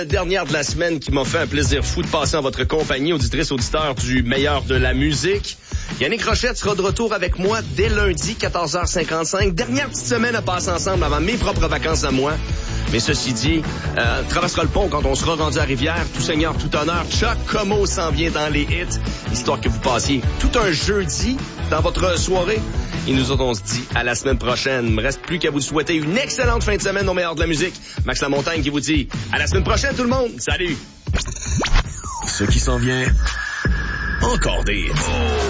Dernière de la semaine qui m'a fait un plaisir fou de passer en votre compagnie, auditrice, auditeur du meilleur de la musique. Yannick Rochette sera de retour avec moi dès lundi, 14h55. Dernière petite semaine à passer ensemble avant mes propres vacances à moi. Mais ceci dit, traversera le pont quand on sera rendu à Rivière. Tout seigneur, tout honneur. Chuck Como s'en vient dans les hits, histoire que vous passiez tout un jeudi dans votre soirée. Et nous autres, on se dit à la semaine prochaine. Il me reste plus qu'à vous souhaiter une excellente fin de semaine au meilleur de la musique. Max Lamontagne qui vous dit à la semaine prochaine tout le monde. Salut! Ce qui s'en vient, encore des hits.